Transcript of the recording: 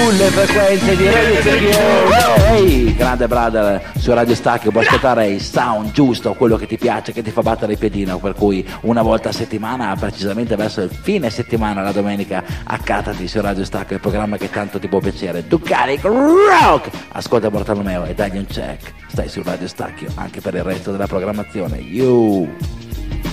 sulle frequenze di Radio Stacchio. Ehi, grande brother, su Radio Stacchio puoi ascoltare il sound giusto, quello che ti piace, che ti fa battere il piedino, per cui una volta a settimana, precisamente verso il fine settimana, la domenica, accattati su Radio Stacchio, il programma che tanto ti può piacere. Tu carico rock! Ascolta Bartolomeo e dagli un check. Stai su Radio Stacchio anche per il resto della programmazione. You!